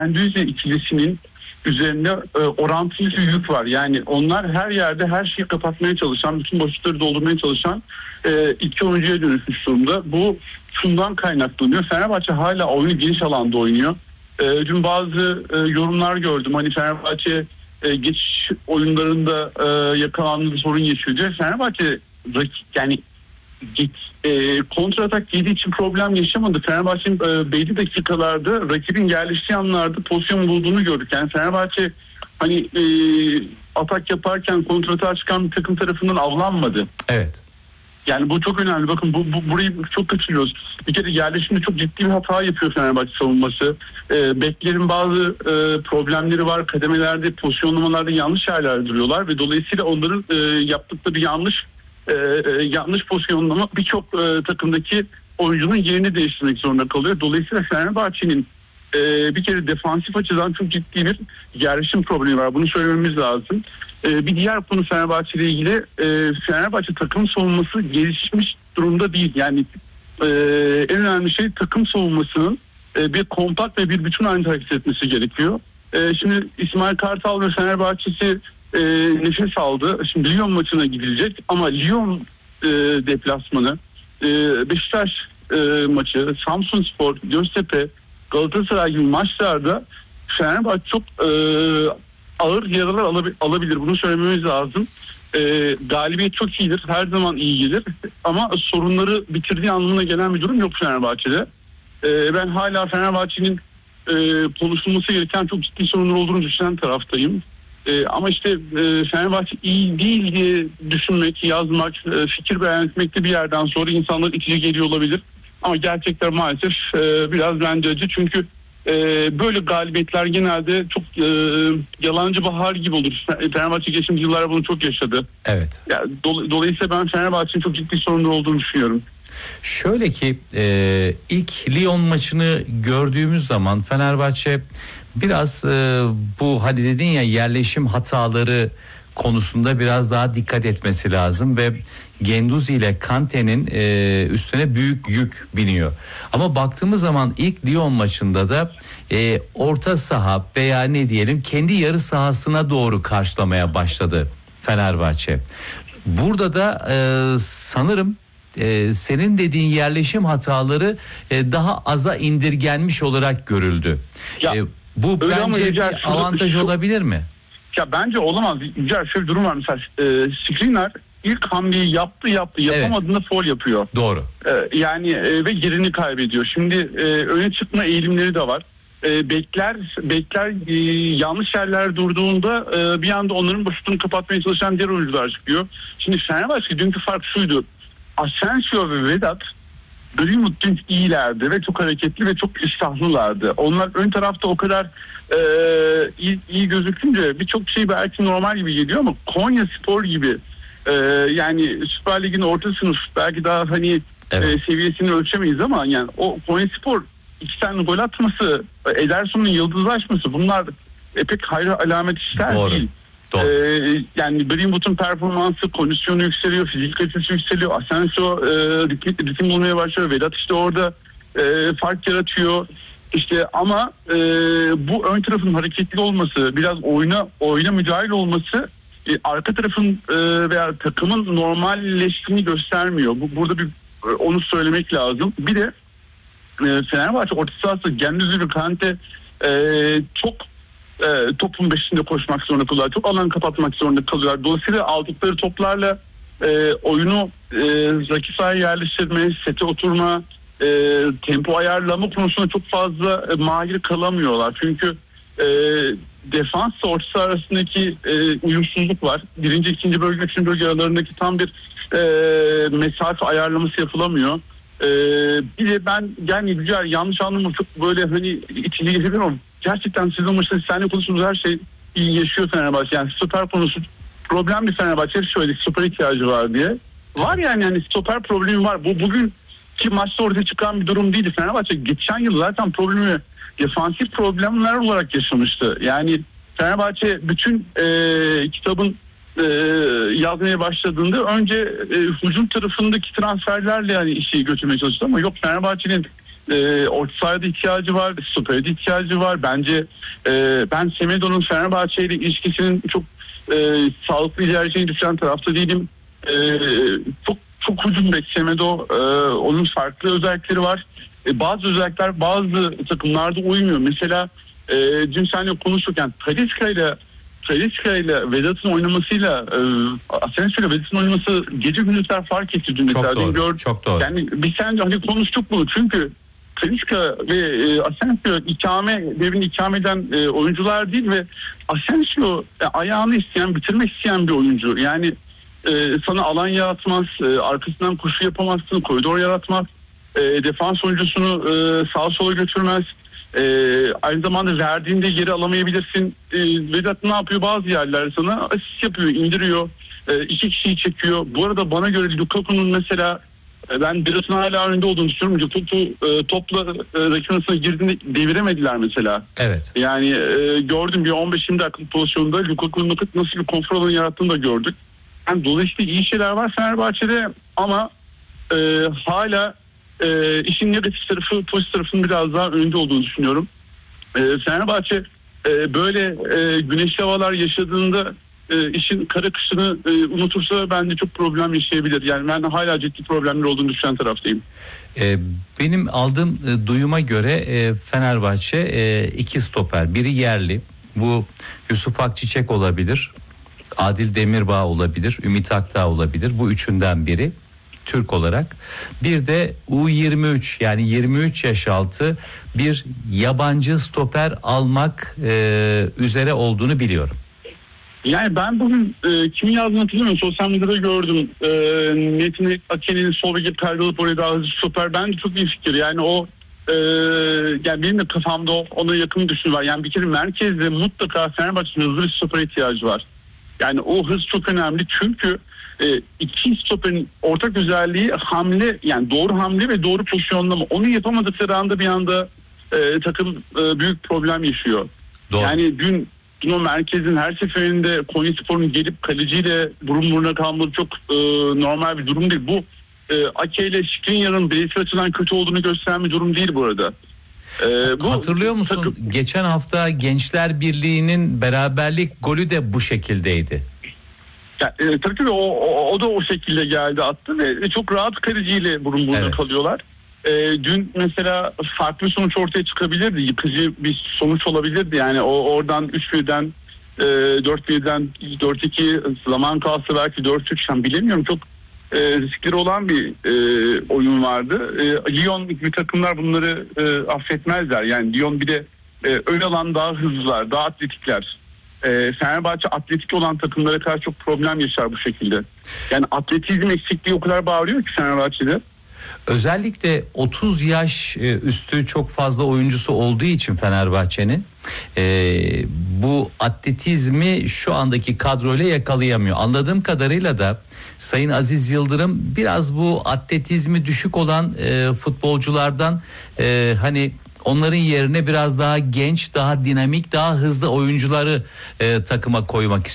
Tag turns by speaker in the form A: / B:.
A: Düzce ikilisinin üzerinde orantılı bir yük var. Yani onlar her yerde her şeyi kapatmaya çalışan, bütün boşlukları doldurmaya çalışan iki oyuncuya dönüşmüş durumda. Bu şundan kaynaklanıyor. Fenerbahçe hala oyunu geniş alanda oynuyor. Dün bazı yorumlar gördüm. Hani Fenerbahçe geçiş oyunlarında yakalandığı bir sorun yaşıyor diye. Fenerbahçe yani kontratak yediği için problem yaşamadı. Fenerbahçe'nin belli dakikalarda rakibin yerleştiği anlarda pozisyon bulduğunu gördük. Yani Fenerbahçe hani atak yaparken kontratağa çıkan bir takım tarafından avlanmadı.
B: Evet.
A: Yani bu çok önemli. Bakın burayı çok kaçırıyoruz. Bir kere yerleşimde çok ciddi bir hata yapıyor Fenerbahçe savunması. Beklerin bazı problemleri var. Kademelerde, pozisyonlamalarda yanlış yerlerde duruyorlar ve dolayısıyla onların yaptıkları yanlış pozisyonlama birçok takımdaki oyuncunun yerini değiştirmek zorunda kalıyor. Dolayısıyla Fenerbahçe'nin bir kere defansif açıdan çok ciddi bir yerleşim problemi var. Bunu söylememiz lazım. Bir diğer konu Fenerbahçe ile ilgili, Fenerbahçe takım savunması gelişmiş durumda değil. Yani en önemli şey takım savunmasının bir kompakt ve bir bütün halinde hareket etmesi gerekiyor. Şimdi İsmail Kartal ve Fenerbahçe'si nefes aldı. Şimdi Lyon maçına gidilecek ama Lyon deplasmanı, Beşiktaş maçı, Samsunspor, Göztepe, Galatasaray gibi maçlarda Fenerbahçe çok ağır yaralar alabilir. Bunu söylememiz lazım. Galibiyet çok iyidir. Her zaman iyi gelir. Ama sorunları bitirdiği anlamına gelen bir durum yok Fenerbahçe'de. Ben hala Fenerbahçe'nin konuşulması gereken çok ciddi sorunlar olduğunu düşünen taraftayım. Ama işte Fenerbahçe iyi değil diye düşünmek, yazmak, fikir beyan etmekte bir yerden sonra insanlar itici geliyor olabilir. Ama gerçekler maalesef biraz bence acı. Çünkü böyle galibiyetler genelde çok yalancı bahar gibi olur. Fenerbahçe geçtiğimiz yıllarda bunu çok yaşadı.
B: Evet.
A: Yani, dolayısıyla ben Fenerbahçe'nin çok ciddi sorunlar olduğunu düşünüyorum.
B: Şöyle ki ilk Lyon maçını gördüğümüz zaman Fenerbahçe biraz bu hani dedin ya yerleşim hataları konusunda biraz daha dikkat etmesi lazım ve Guendouzi ile Kante'nin üstüne büyük yük biniyor. Ama baktığımız zaman ilk Lyon maçında da orta saha veya ne diyelim kendi yarı sahasına doğru karşılamaya başladı Fenerbahçe. Burada da sanırım senin dediğin yerleşim hataları daha aza indirgenmiş olarak görüldü. Bu bence bir avantaj olabilir mi?
A: Ya bence olamaz. Şöyle bir durum var mesela. Skriniar ilk hamleyi yaptı yapamadığında faul yapıyor.
B: Doğru.
A: Yani ve yerini kaybediyor. Şimdi öne çıkma eğilimleri de var. Bekler yanlış yerler durduğunda bir anda onların boşluğunu kapatmaya çalışan diğer oyuncular çıkıyor. Şimdi Fenerbahçe dünkü fark şuydu. Asensio ve Vedat Greenwood dün iyilerdi ve çok hareketli ve çok iştahlılardı. Onlar ön tarafta o kadar iyi gözükünce birçok şey belki normal gibi geliyor ama Konya Spor gibi yani Süper Lig'in orta sınıf belki daha hani seviyesini ölçemeyiz ama yani o Konya Spor 2 tane gol atması, Ederson'un yıldızlaşması bunlar pek hayra alamet işler değil. Yani Greenwood'un performansı, kondisyonu yükseliyor, fizik kalitesi yükseliyor. Asensio ritim bulmaya başlıyor. Vedat işte orada fark yaratıyor. İşte ama bu ön tarafın hareketli olması, biraz oyuna müdahil olması arka tarafın veya takımın normalleştiğini göstermiyor. Burada bir onu söylemek lazım. Bir de Fenerbahçe orta sahası Guendouzi ve Kante çok topun peşinde koşmak zorunda kalıyorlar. Çok alan kapatmak zorunda kalıyorlar. Dolayısıyla aldıkları toplarla oyunu rakip sahaya yerleştirme, sete oturma, tempo ayarlama konusunda çok fazla mahir kalamıyorlar. Çünkü defansla orta saha arasındaki uyumsuzluk var. Birinci, ikinci bölge, üçüncü bölge aralarındaki tam bir mesafe ayarlaması yapılamıyor. Bir de ben yani güzel yanlış anlamı çok böyle hani itici geliyor ama gerçekten sizin maçta seninle konuştuğumuz her şey iyi yaşıyor Fenerbahçe. Yani stoper konusu problem bir Fenerbahçe şöyle stoper ihtiyacı var diye. Var yani stoper problemi var. Bu bugün ki maçta ortaya çıkan bir durum değildi. Fenerbahçe geçen yıl zaten problemi defansif problemler olarak yaşamıştı. Yani Fenerbahçe bütün kitabın yazmaya başladığında önce hücum tarafındaki transferlerle yani işi götürmeye çalıştı ama yok Fenerbahçe'nin orta sahada ihtiyacı var, stoperde ihtiyacı var. Bence ben Semedo'nun Fenerbahçe ile ilişkisinin çok sağlıklı ilerleyeceğini düşünen tarafta değilim. Çok hücum bek Semedo, onun farklı özellikleri var. Bazı özellikler bazı takımlarda uymuyor. Mesela dün seninle konuşurken Talisca ile Vedat'ın oynamasıyla Asensio ile Vedat'ın oynaması gece gündüzler fark etti dün mesela.
B: Çok doğru. Çok doğru.
A: Yani biz seninle hani konuştuk bunu çünkü Talisca ve Asensio devrini ikame eden oyuncular değil ve Asensio ayağını isteyen, bitirmek isteyen bir oyuncu. Yani sana alan yaratmaz, arkasından koşu yapamazsın, koridor yaratmaz, defans oyuncusunu sağa sola götürmez. Aynı zamanda verdiğinde geri alamayabilirsin. Vedat ne yapıyor? Bazı yerler sana asist yapıyor, indiriyor. İki kişiyi çekiyor. Bu arada bana göre Lukaku'nun mesela ben Vedat'ın hala önünde olduğunu düşünüyorum. Lukaku topla rakip arasına girdiğinde deviremediler mesela.
B: Evet.
A: Yani gördüm bir 15-20 dakikalık pozisyonda Lukaku'nun nasıl bir konfor alanı yarattığını da gördük. Yani dolayısıyla iyi şeyler var Fenerbahçe'de ama hala işin negatif tarafı, pozitif tarafının biraz daha önde olduğunu düşünüyorum. Fenerbahçe böyle güneşli havalar yaşadığında işin kara kışını unutursa bence çok problem yaşayabilir. Yani ben hala ciddi problemler olduğunu düşünen taraftayım.
B: Benim aldığım duyuma göre Fenerbahçe iki stoper, biri yerli. Bu Yusuf Akçiçek olabilir, Adil Demirbağ olabilir, Ümit Akdağ olabilir. Bu üçünden biri Türk olarak. Bir de U23 yani 23 yaş altı bir yabancı stoper almak üzere olduğunu biliyorum.
A: Yani ben bugün kimin yazdığını hatırlamıyorum. Sosyal medyada gördüm. Metin Aken'in sol beki perde alıp oraya daha hızlı stoper. Bence çok iyi fikir. Yani o yani benim de kafamda ona yakın düşünü var. Yani bir kere merkezde mutlaka Fenerbahçe'nin hızlı bir stopere ihtiyacı var. Yani o hız çok önemli çünkü iki stoperin ortak özelliği hamle, yani doğru hamle ve doğru pozisyonlama. Onu yapamadıkları anda bir anda takım büyük problem yaşıyor.
B: Doğru.
A: Yani dün o merkezin her seferinde Konyaspor'un gelip kaleciyle burun buruna kalması çok normal bir durum değil. Bu Ake ile Skriniar'ın bireysel açıdan kötü olduğunu gösteren bir durum değil bu arada.
B: Hatırlıyor musun? Geçen hafta Gençler Birliği'nin beraberlik golü de bu şekildeydi.
A: Tabii o da o şekilde geldi, attı ve çok rahat kaleciyle burun buruna kalıyorlar. Dün mesela farklı bir sonuç ortaya çıkabilirdi. Yıkıcı bir sonuç olabilirdi. Yani oradan 3-1'den 4-1'den 4-2 zaman kalsa belki 4-3 bilemiyorum. Çok riskleri olan bir oyun vardı. Lyon gibi takımlar bunları affetmezler. Yani Lyon bir de ön alan daha hızlılar, daha atletikler. Fenerbahçe atletik olan takımlara karşı çok problem yaşar bu şekilde. Yani atletizm eksikliği o kadar bağırıyor ki Fenerbahçe'de.
B: Özellikle 30 yaş üstü çok fazla oyuncusu olduğu için Fenerbahçe'nin bu atletizmi şu andaki kadroyla yakalayamıyor. Anladığım kadarıyla da Sayın Aziz Yıldırım biraz bu atletizmi düşük olan futbolculardan hani onların yerine biraz daha genç, daha dinamik, daha hızlı oyuncuları takıma koymak istiyor.